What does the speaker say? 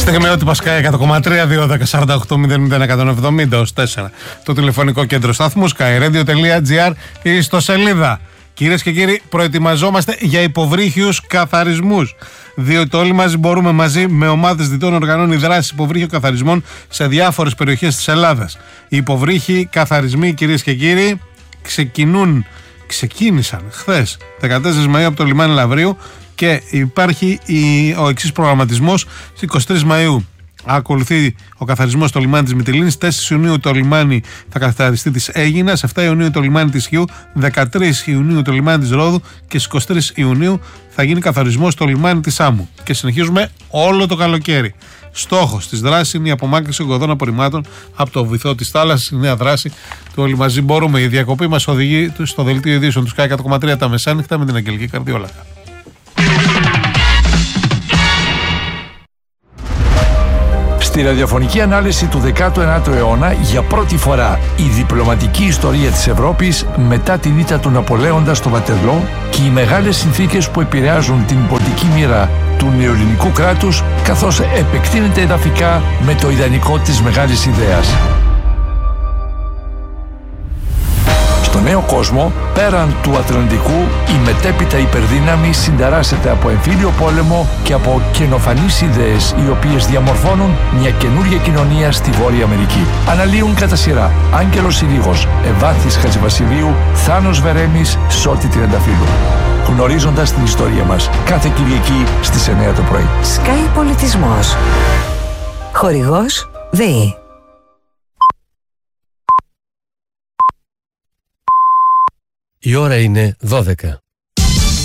Στιγμιότυπα Sky 100,3-2-10-48-0-170-4. Το τηλεφωνικό κέντρο σταθμού skyradio.gr, η ιστοσελίδα. Κυρίες και κύριοι, προετοιμαζόμαστε για υποβρύχιους καθαρισμούς. Διότι όλοι μαζί μπορούμε, μαζί με ομάδες διτών οργανώνει δράσεις υποβρύχιων καθαρισμών σε διάφορες περιοχές της Ελλάδας. Οι υποβρύχιοι καθαρισμοί, κυρίες και κύριοι, ξεκίνησαν χθες 14 Μαΐου από το λιμάνι Λαβρίου και υπάρχει ο εξής προγραμματισμός. Στις 23 Μαΐου ακολουθεί ο καθαρισμός στο λιμάνι της Μυτιλήνης, 4 Ιουνίου το λιμάνι θα καθαριστεί της Αίγινας, 7 Ιουνίου το λιμάνι της Χιού, 13 Ιουνίου το λιμάνι της Ρόδου και στις 23 Ιουνίου θα γίνει καθαρισμός στο λιμάνι της Άμμου. Και συνεχίζουμε όλο το καλοκαίρι. Στόχος της δράσης είναι η απομάκρυνση ογκωδών απορριμμάτων από το βυθό της θάλασσας. Η νέα δράση του Όλοι Μαζί Μπορούμε. Η διακοπή μας οδηγεί στο δελτίο ειδήσεων του Sky 100,3 τα μεσάνυχτα με την Αγγελική Καρδιόλακα. Στη ραδιοφωνική ανάλυση του 19ου αιώνα, για πρώτη φορά η διπλωματική ιστορία της Ευρώπης μετά την ήττα του Ναπολέοντα στο Βατερλό και οι μεγάλες συνθήκες που επηρεάζουν την πολιτική μοίρα του νεοελληνικού κράτους, καθώς επεκτείνεται εδαφικά με το ιδανικό της μεγάλης ιδέας. Στο νέο κόσμο, πέραν του Ατλαντικού, η μετέπειτα υπερδύναμη συνταράσσεται από εμφύλιο πόλεμο και από καινοφανείς ιδέες, οι οποίες διαμορφώνουν μια καινούργια κοινωνία στη Βόρεια Αμερική. Αναλύουν κατά σειρά Άγγελος Συρίγος, Ευάθης Χατζηβασιλείου, Θάνος Βερέμης, Σώτη Τριανταφύλου. Γνωρίζοντας την ιστορία μας, κάθε Κυριακή στις 9 το πρωί. Sky Πολιτισμός. Χορηγός ΔΕΗ. Η ώρα είναι 12.